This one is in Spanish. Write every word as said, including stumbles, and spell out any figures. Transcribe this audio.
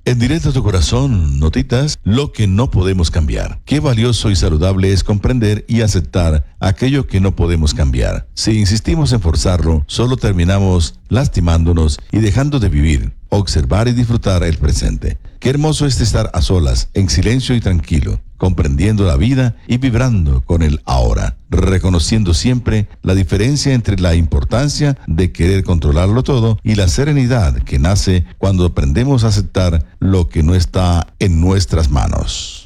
En directo a tu corazón, notitas, lo que no podemos cambiar. Qué valioso y saludable es comprender y aceptar aquello que no podemos cambiar. Si insistimos en forzarlo, solo terminamos lastimándonos y dejando de vivir, observar y disfrutar el presente. Qué hermoso es estar a solas, en silencio y tranquilo, comprendiendo la vida y vibrando con el ahora, reconociendo siempre la diferencia entre la importancia de querer controlarlo todo y la serenidad que nace cuando aprendemos a aceptar lo que no está en nuestras manos.